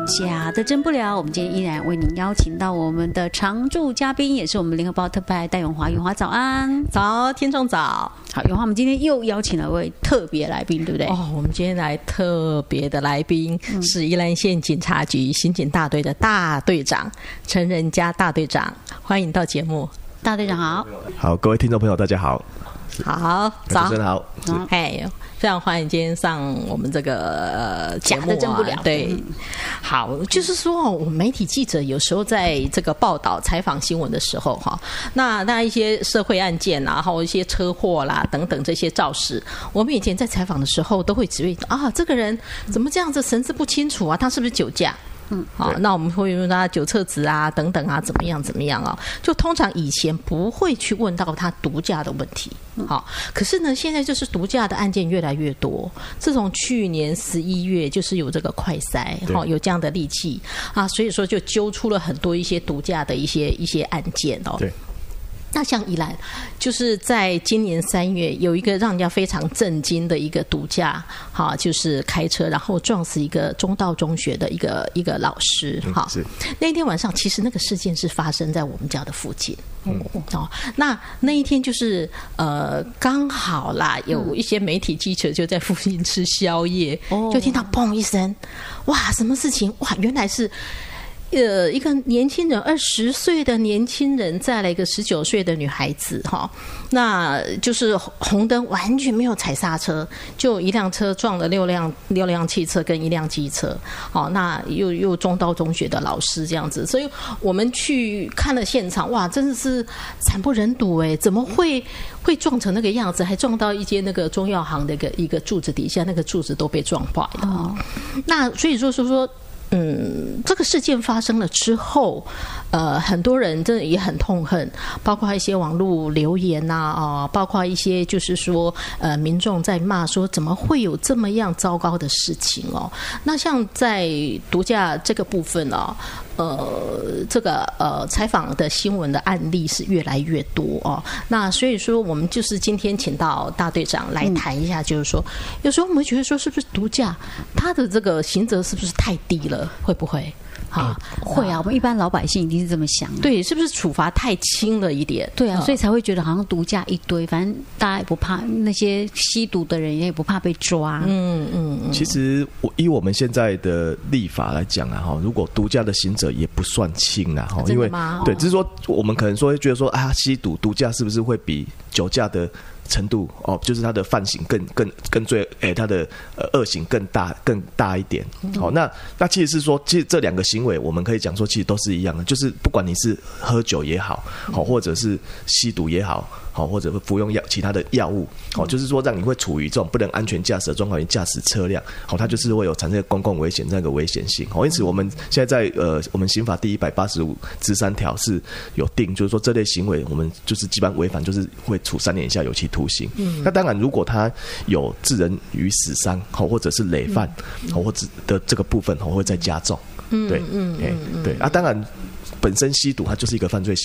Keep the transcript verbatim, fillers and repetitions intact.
假的真不了。我们今天依然为您邀请到我们的常驻嘉宾，也是我们联合报特派戴永华。永华早安。 早，听众早。 好，永华，我们今天又邀请了位特别来宾，对不对？ 哦，我们今天来特别的来宾、嗯、是宜兰县警察局刑警大队的大队长陈仁嘉大队长，欢迎到节目。 大队长好。 好，各位听众朋友大家好。 好，早， 主持人好。 嘿，非常欢迎今天上我们这个呃节目、啊、 假的真不了。 对，嗯、好，就是说，我们媒体记者有时候在这个报道采访新闻的时候，哈，那那一些社会案件啊，还有一些车祸啦等等这些肇事，我们以前在采访的时候都会指认啊，这个人怎么这样子神志不清楚啊，他是不是酒驾？嗯，好，那我们会问他酒测值啊，等等啊，怎么样怎么样啊？就通常以前不会去问到他毒驾的问题，好，可是呢，现在就是毒驾的案件越来越多。自从去年十一月，就是有这个快筛，哈，有这样的利器啊，所以说就揪出了很多一些毒驾的一些一些案件哦。 对。 那像宜兰，就是在今年三月有一个让人家非常震惊的一个毒驾，哈，就是开车然后撞死一个中道中学的一个一个老师，哈、嗯。那一天晚上，其实那个事件是发生在我们家的附近，嗯，哦，那那一天就是呃刚好啦，有一些媒体记者就在附近吃宵夜，嗯、就听到砰一声，哇，什么事情？哇，原来是。呃，一个年轻人，二十岁的年轻人载了一个十九岁的女孩子，哈，那就是红灯完全没有踩刹车，就一辆车撞了六辆六辆汽车跟一辆机车，好，那又又中道中学的老师这样子，所以我们去看了现场，哇，真的是惨不忍睹哎，怎么会会撞成那个样子，还撞到一间那个中药行的一个一个柱子底下，那个柱子都被撞坏了，哦、那所以说说说。嗯，这个事件发生了之后，呃，很多人真的也很痛恨，包括一些网络留言呐、啊，啊，包括一些就是说，呃，民众在骂说，怎么会有这么样糟糕的事情哦？那像在毒驾这个部分哦，呃，这个呃采访的新闻的案例是越来越多哦。那所以说，我们就是今天请到大队长来谈一下，就是说，嗯、有时候我们会觉得说，是不是毒驾他的这个刑责是不是太低了？会不会啊？ 会啊！我们一般老百姓一定是这么想的。 对，是不是处罚太轻了一点？ 对啊，所以才会觉得好像毒驾一堆，反正大家也不怕，那些吸毒的人也不怕被抓。 嗯嗯嗯。 其实我以我们现在的立法来讲啊，哈，如果毒驾的刑责也不算轻啊，哈，因为对，只是说我们可能说会觉得说啊，吸毒毒驾是不是会比酒驾的程度哦，就是它的犯刑更更更罪，诶、欸，它的呃恶行更大更大一点。好、哦，那那其实是说，其实这两个行为，我们可以讲说，其实都是一样的，就是不管你是喝酒也好，好、哦、或者是吸毒也好，好、哦、或者服用药其他的药物，好、哦，就是说让你会处于这种不能安全驾驶的状况，驾驶车辆，好、哦，它就是会有产生公共危险这个危险性。好、哦，因此我们现在在呃我们刑法第一百八十五之三条是有定，就是说这类行为我们就是基本违反，就是会处三年以下有期徒刑。嗯，那当然，如果他有致人于死伤，或者是累犯，或者的这个部分，会再加重。对，嗯嗯，对啊，当然，本身吸毒它就是一个犯罪行为。